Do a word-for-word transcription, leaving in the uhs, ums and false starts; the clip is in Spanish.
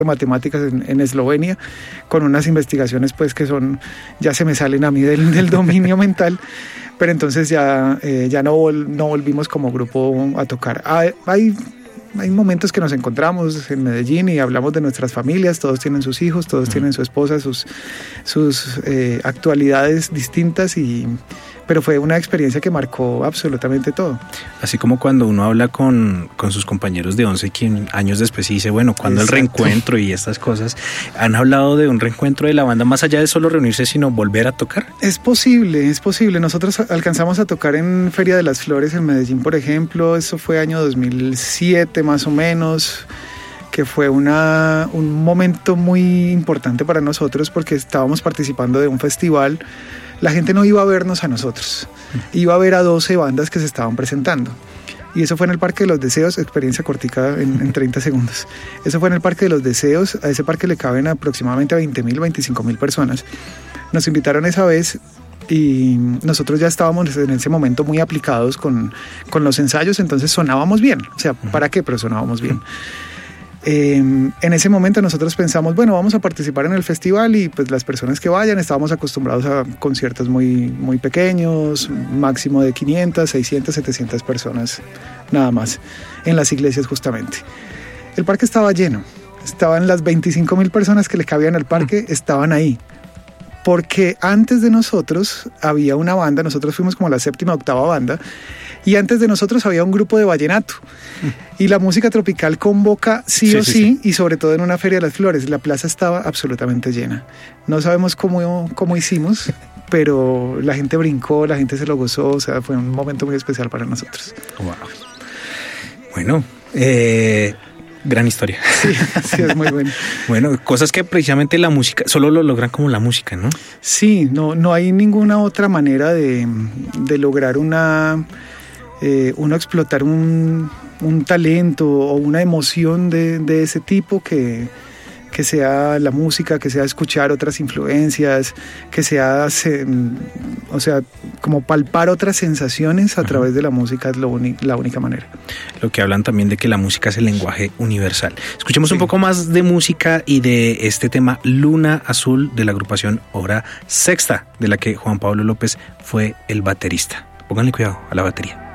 matemáticas en, en Eslovenia, con unas investigaciones pues que son, ya se me salen a mí del, del dominio mental, pero entonces ya, eh, ya no, vol, no volvimos como grupo a tocar. Hay, hay, hay momentos que nos encontramos en Medellín y hablamos de nuestras familias, todos tienen sus hijos, todos uh-huh. tienen su esposa, sus, sus eh, actualidades distintas, y pero fue una experiencia que marcó absolutamente todo. Así como cuando uno habla con, con sus compañeros de once, quien años después dice, bueno, ¿cuándo el reencuentro y estas cosas? ¿Han hablado de un reencuentro de la banda más allá de solo reunirse, sino volver a tocar? Es posible, es posible. Nosotros alcanzamos a tocar en Feria de las Flores en Medellín, por ejemplo. Eso fue año dos mil siete más o menos, que fue una, un momento muy importante para nosotros porque estábamos participando de un festival. La gente no iba a vernos a nosotros, iba a ver a doce bandas que se estaban presentando. Y eso fue en el Parque de los Deseos, experiencia cortica en, en treinta segundos. Eso fue en el Parque de los Deseos, a ese parque le caben aproximadamente veinte mil, veinticinco mil personas. Nos invitaron esa vez y nosotros ya estábamos en ese momento muy aplicados con, con los ensayos, entonces sonábamos bien. O sea, ¿para qué? Pero sonábamos bien. Eh, en ese momento nosotros pensamos, bueno, vamos a participar en el festival y pues las personas que vayan, estábamos acostumbrados a conciertos muy, muy pequeños, máximo de quinientas, seiscientas, setecientas personas nada más, en las iglesias justamente. El parque estaba lleno, estaban las veinticinco mil personas que le cabían al parque, estaban ahí. Porque antes de nosotros había una banda, nosotros fuimos como la séptima, octava banda, y antes de nosotros había un grupo de vallenato. Y la música tropical convoca sí, sí o sí, sí, y sobre todo en una Feria de las Flores. La plaza estaba absolutamente llena. No sabemos cómo, cómo hicimos, pero la gente brincó, la gente se lo gozó, o sea, fue un momento muy especial para nosotros. Wow. Bueno, eh... gran historia. Sí, sí, es muy bueno. Bueno, cosas que precisamente la música, solo lo logran como la música, ¿no? Sí, no, no hay ninguna otra manera de, de lograr una, eh, uno explotar un, un talento o una emoción de, de ese tipo que, que sea la música, que sea escuchar otras influencias, que sea, se, o sea, como palpar otras sensaciones a uh-huh. través de la música es lo uni- la única manera. Lo que hablan también de que la música es el lenguaje universal. Escuchemos sí. un poco más de música y de este tema Luna Azul de la agrupación Hora Sexta, de la que Juan Pablo López fue el baterista. Pónganle cuidado a la batería.